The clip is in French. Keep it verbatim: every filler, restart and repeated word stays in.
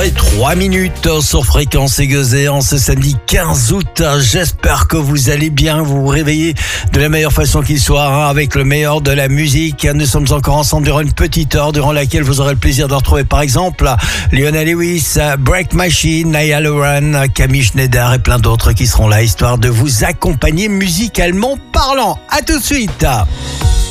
et trois minutes sur Fréquence Aiguisée en ce samedi quinze août. J'espère que vous allez bien, vous vous réveillez de la meilleure façon qu'il soit, hein, avec le meilleur de la musique. Nous sommes encore ensemble durant une petite heure, durant laquelle vous aurez le plaisir de retrouver par exemple Lionel Lewis, Break Machine, Niall Horan, Camille Schneider et plein d'autres qui seront là, histoire de vous accompagner musicalement parlant. À tout de suite.